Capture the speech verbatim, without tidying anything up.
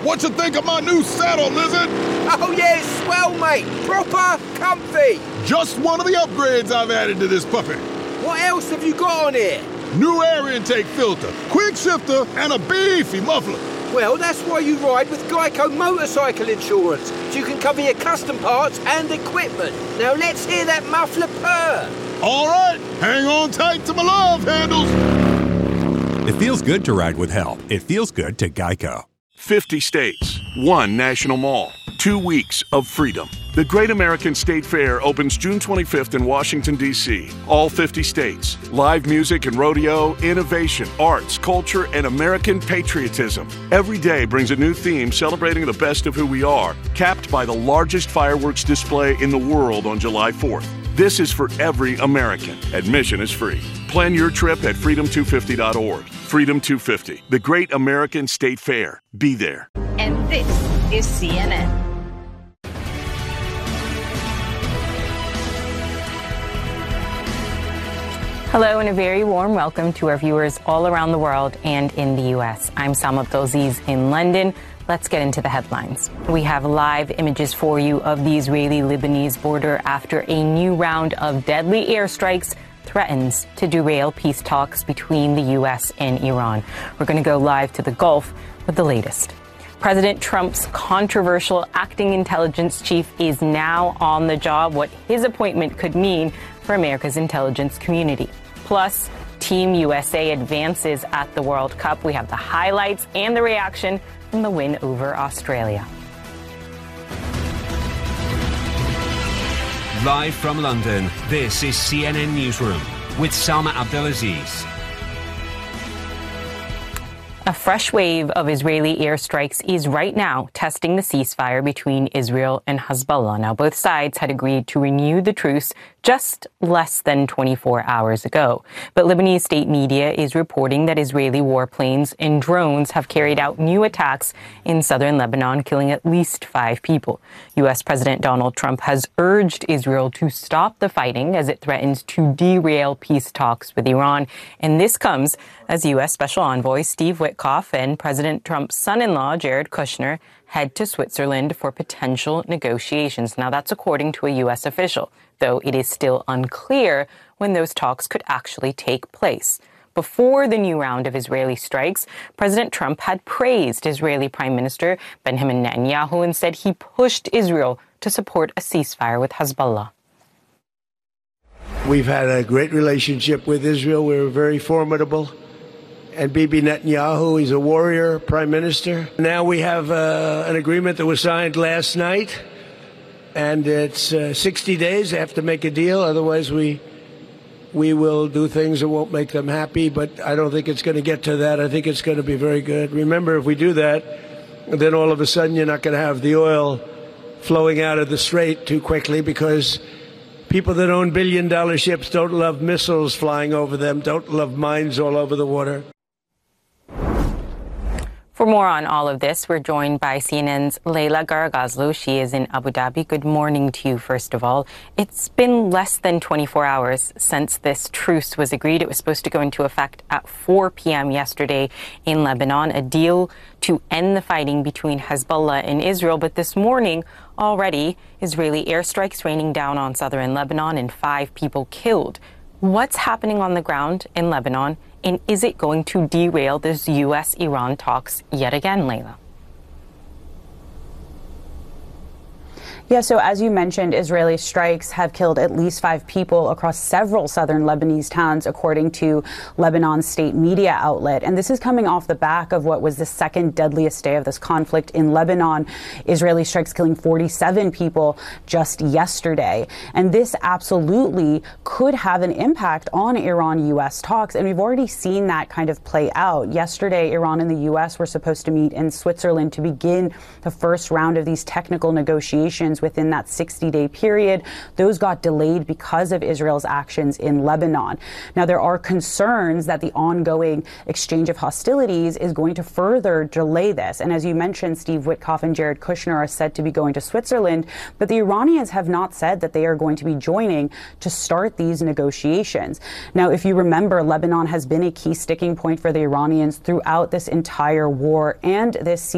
What you think of my new saddle, Lizard? Oh yeah, it's swell, mate. Proper comfy. Just one of the upgrades I've added to this puppy. What else have you got on here? New air intake filter, quick shifter, and a beefy muffler. Well, that's why you ride with Geico Motorcycle Insurance, so you can cover your custom parts and equipment. Now let's hear that muffler purr. All right, hang on tight to my love handles. It feels good to ride with help. It feels good to Geico. fifty states, one national mall, two weeks of freedom. The Great American State Fair opens June twenty-fifth in Washington, D C All fifty states. Live music and rodeo, innovation, arts, culture, and American patriotism. Every day brings a new theme celebrating the best of who we are, capped by the largest fireworks display in the world on July fourth. This is for every American. Admission is free. Plan your trip at freedom two fifty dot org. Freedom two fifty, the Great American State Fair. Be there. And this is C N N. Hello and a very warm welcome to our viewers all around the world and in the U S. I'm Salma Abdulaziz in London. Let's get into the headlines. We have live images for you of the Israeli-Lebanese border after a new round of deadly airstrikes threatens to derail peace talks between the U S and Iran. We're going to go live to the Gulf with the latest. President Trump's controversial acting intelligence chief is now on the job, what his appointment could mean for America's intelligence community. Plus, Team U S A advances at the World Cup. We have the highlights and the reaction from the win over Australia. Live from London, this is C N N Newsroom with Salma Abdulaziz. A fresh wave of Israeli airstrikes is right now testing the ceasefire between Israel and Hezbollah. Now, both sides had agreed to renew the truce just less than twenty-four hours ago. But Lebanese state media is reporting that Israeli warplanes and drones have carried out new attacks in southern Lebanon, killing at least five people. U S President Donald Trump has urged Israel to stop the fighting as it threatens to derail peace talks with Iran. And this comes as U S Special Envoy Steve Witkoff and President Trump's son-in-law, Jared Kushner, head to Switzerland for potential negotiations. Now, that's according to a U S official, though it is still unclear when those talks could actually take place. Before the new round of Israeli strikes, President Trump had praised Israeli Prime Minister Benjamin Netanyahu and said he pushed Israel to support a ceasefire with Hezbollah. We've had a great relationship with Israel. We're very formidable. And Bibi Netanyahu, he's a warrior prime minister. Now we have uh, an agreement that was signed last night, and it's uh, sixty days. They have to make a deal, otherwise we we will do things that won't make them happy. But I don't think it's going to get to that. I think it's going to be very good. Remember, if we do that, then all of a sudden you're not going to have the oil flowing out of the strait too quickly, because people that own billion-dollar ships don't love missiles flying over them, don't love mines all over the water. For more on all of this, we're joined by C N N's Leila Garagazlu. She is in Abu Dhabi. Good morning to you, first of all. It's been less than twenty-four hours since this truce was agreed. It was supposed to go into effect at four p.m. yesterday in Lebanon, a deal to end the fighting between Hezbollah and Israel. But this morning, already, Israeli airstrikes raining down on southern Lebanon and five people killed. What's happening on the ground in Lebanon? And is it going to derail this U S Iran talks yet again, Leila? Yeah, so as you mentioned, Israeli strikes have killed at least five people across several southern Lebanese towns, according to Lebanon's state media outlet. And this is coming off the back of what was the second deadliest day of this conflict in Lebanon. Israeli strikes killing forty-seven people just yesterday. And this absolutely could have an impact on Iran U S talks. And we've already seen that kind of play out. Yesterday, Iran and the U S were supposed to meet in Switzerland to begin the first round of these technical negotiations within that sixty-day period. Those got delayed because of Israel's actions in Lebanon. Now, there are concerns that the ongoing exchange of hostilities is going to further delay this. And as you mentioned, Steve Witkoff and Jared Kushner are said to be going to Switzerland, but the Iranians have not said that they are going to be joining to start these negotiations. Now, if you remember, Lebanon has been a key sticking point for the Iranians throughout this entire war and this